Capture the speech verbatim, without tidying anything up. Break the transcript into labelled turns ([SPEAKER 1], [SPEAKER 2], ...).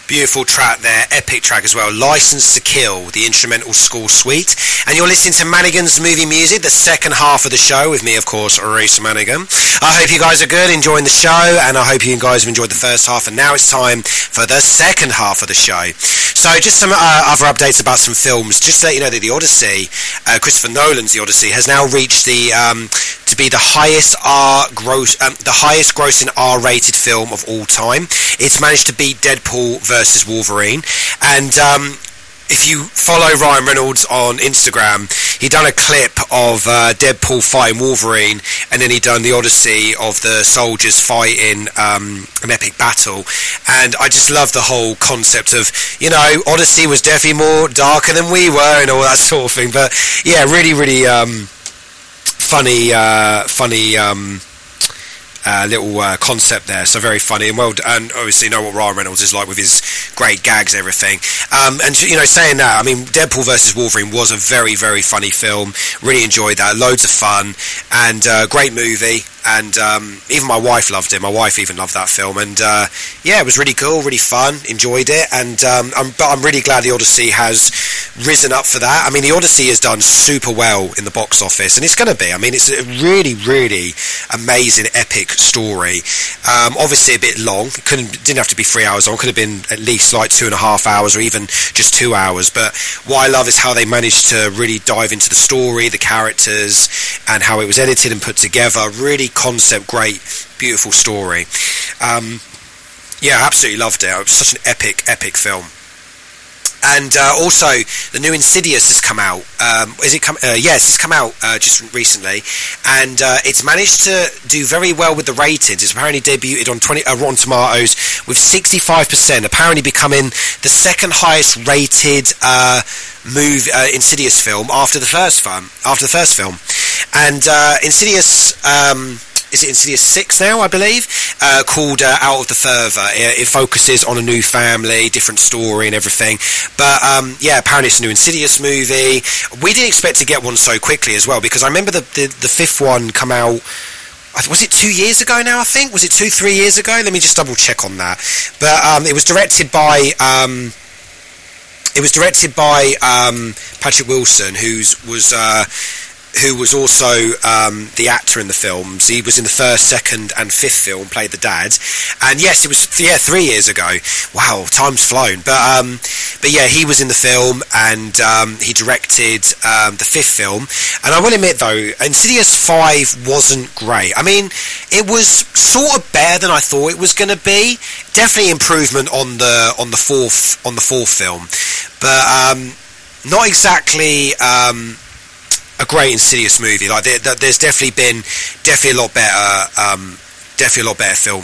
[SPEAKER 1] Beautiful track there, epic track as well. License to Kill, the instrumental score suite. And you're listening to Manigan's Movie Music, the second half of the show, with me, of course, Rhys Manigan. I hope you guys are good, enjoying the show, and I hope you guys have enjoyed the first half. And now it's time for the second half of the show. So just some uh, other updates about some films. Just to let you know that the Odyssey, uh, Christopher Nolan's The Odyssey, has now reached the um, to be the highest R gross, um, the highest grossing R-rated film of all time. It's managed to beat Deadpool versus Wolverine, and um, if you follow Ryan Reynolds on Instagram, he done a clip of uh, Deadpool fighting Wolverine, and then he done the Odyssey of the soldiers fighting um, an epic battle. And I just love the whole concept of, you know, Odyssey was definitely more darker than we were and all that sort of thing. But yeah, really, really um, funny, uh, funny. Um, Uh, little uh, concept there, so very funny, and well, and obviously you know what Ryan Reynolds is like with his great gags and everything. Um, and you know, saying that, I mean, Deadpool versus Wolverine was a very, very funny film. Really enjoyed that, loads of fun, and uh, great movie. And um, even my wife loved it. My wife even loved that film, and uh, yeah, it was really cool, really fun. Enjoyed it, and um, I'm, but I'm really glad the Odyssey has risen up for that. I mean, the Odyssey has done super well in the box office, and it's going to be. I mean, it's a really, really amazing, epic story. Um, obviously, a bit long. It couldn't didn't have to be three hours long. Could have been at least like two and a half hours, or even just two hours. But what I love is how they managed to really dive into the story, the characters, and how it was edited and put together. Really concept, great, beautiful story. Um, yeah, absolutely loved it. It was such an epic, epic film. And uh, also, the new Insidious has come out. Um, is it come? Uh, yes, it's come out uh, just recently, and uh, it's managed to do very well with the ratings. It's apparently debuted on twenty, uh, Rotten Tomatoes with sixty-five percent, apparently becoming the second highest rated uh, movie, uh, Insidious film after the first film. After the first film, and uh, Insidious. Um, Is it Insidious six now, I believe, uh, called uh, Out of the Further. It, it focuses on a new family, different story and everything. But, um, yeah, apparently it's a new Insidious movie. We didn't expect to get one so quickly as well, because I remember the, the, the fifth one come out, was it two years ago now, I think? Was it two, three years ago? Let me just double check on that. But um, it was directed by... Um, it was directed by um, Patrick Wilson, who was... Uh, who was also um, the actor in the films. He was in the first, second and fifth film, played the dad. And yes, it was, yeah, three years ago. Wow, time's flown. But um, but yeah, he was in the film, and um, he directed um, the fifth film. And I will admit, though, Insidious five wasn't great. I mean, it was sort of better than I thought it was going to be. Definitely improvement on the on the fourth on the fourth film. But um, not exactly... Um, a great Insidious movie. Like there, there's definitely been definitely a lot better, um, definitely a lot better film